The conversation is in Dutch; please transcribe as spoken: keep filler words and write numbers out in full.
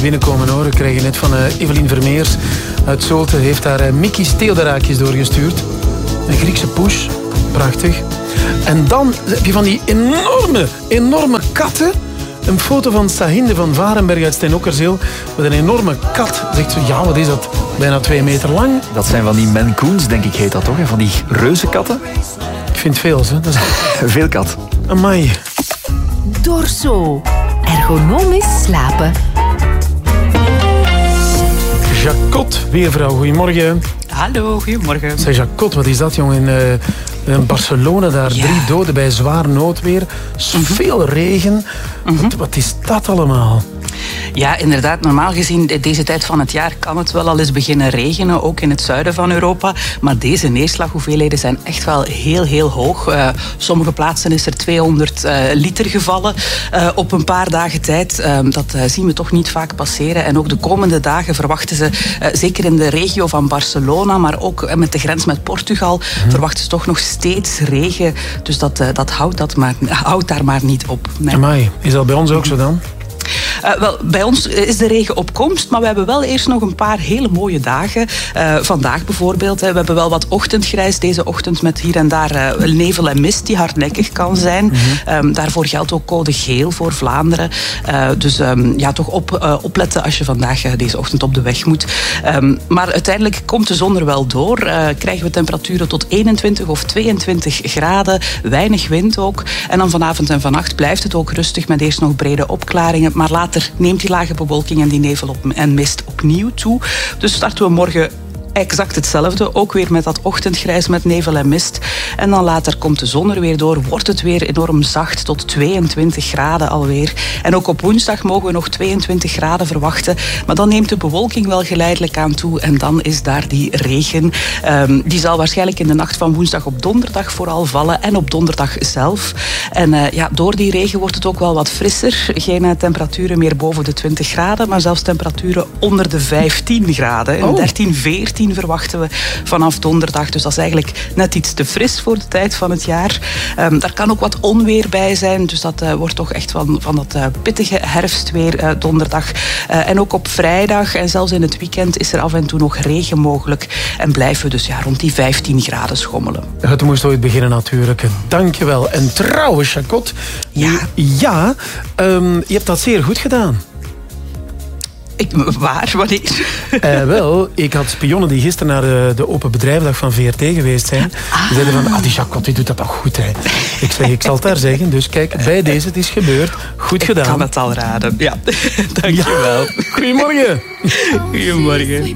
binnenkomen hoor. We krijgen net van uh, Evelien Vermeers uit Zulte. Heeft daar uh, Mickey Steelderhaakjes doorgestuurd. Een Griekse push. Prachtig. En dan heb je van die enorme, enorme katten. Een foto van Sahinde van Varenberg uit Steenokkerzeel. Met een enorme kat. Zegt ze, ja, wat is dat? Bijna twee meter lang. Dat zijn van die Maine Coons, denk ik, heet dat toch? Hè? Van die reuzenkatten. Ik vind veel, hè. Dat is... Veel kat. Amai. Dorso. Ergonomisch slapen. Jacot, weervrouw. Goedemorgen. Hallo, goedemorgen. Zeg, Jacot, wat is dat, jongen? In, uh, in Barcelona, daar ja. drie doden bij zwaar noodweer. Mm-hmm. Veel regen. Mm-hmm. Wat, wat is dat allemaal? Ja, inderdaad. Normaal gezien, deze tijd van het jaar kan het wel al eens beginnen regenen, ook in het zuiden van Europa. Maar deze neerslaghoeveelheden zijn echt wel heel, heel hoog. Uh, sommige plaatsen is er tweehonderd uh, liter gevallen uh, op een paar dagen tijd. Uh, dat uh, zien we toch niet vaak passeren. En ook de komende dagen verwachten ze, uh, zeker in de regio van Barcelona, maar ook uh, met de grens met Portugal, hmm. verwachten ze toch nog steeds regen. Dus dat, uh, dat houdt, dat maar, houdt daar maar niet op. Nee. Amai, is dat bij ons ook zo dan? Uh, wel, bij ons is de regen op komst, maar we hebben wel eerst nog een paar hele mooie dagen. Uh, vandaag bijvoorbeeld. Hè, we hebben wel wat ochtendgrijs deze ochtend met hier en daar uh, nevel en mist die hardnekkig kan zijn. Mm-hmm. Um, daarvoor geldt ook code geel voor Vlaanderen. Uh, dus um, ja, toch op, uh, opletten als je vandaag uh, deze ochtend op de weg moet. Um, maar uiteindelijk komt de zon er wel door. Uh, krijgen we temperaturen tot eenentwintig of tweeëntwintig graden. Weinig wind ook. En dan vanavond en vannacht blijft het ook rustig met eerst nog brede opklaringen. Maar later neemt die lage bewolking en die nevel op en mist opnieuw toe. Dus starten we morgen exact hetzelfde. Ook weer met dat ochtendgrijs met nevel en mist. En dan later komt de zon er weer door. Wordt het weer enorm zacht tot tweeëntwintig graden alweer. En ook op woensdag mogen we nog tweeëntwintig graden verwachten. Maar dan neemt de bewolking wel geleidelijk aan toe. En dan is daar die regen. Um, die zal waarschijnlijk in de nacht van woensdag op donderdag vooral vallen. En op donderdag zelf. En uh, ja, door die regen wordt het ook wel wat frisser. Geen uh, temperaturen meer boven de twintig graden. Maar zelfs temperaturen onder de vijftien graden. Oh. dertien, veertien verwachten we vanaf donderdag. Dus dat is eigenlijk net iets te fris voor de tijd van het jaar. Um, daar kan ook wat onweer bij zijn. Dus dat uh, wordt toch echt van, van dat uh, pittige herfstweer uh, donderdag. Uh, en ook op vrijdag en zelfs in het weekend is er af en toe nog regen mogelijk. En blijven we dus ja, rond die vijftien graden schommelen. Het moest ooit beginnen natuurlijk. Dankjewel. En trouwens, Jacot. Ja. Ja, um, je hebt dat zeer goed gedaan. Ik, waar? Wanneer? Uh, wel, ik had spionnen die gisteren naar de, de open bedrijfdag van V R T geweest zijn. Ah. Die zeiden van, ah, die Jacot, die doet dat toch goed, hè. Ik zeg, ik zal het daar zeggen. Dus kijk, bij deze, het is gebeurd. Goed gedaan. Ik kan het al raden. Ja, dankjewel. Ja. Goedemorgen. Goedemorgen.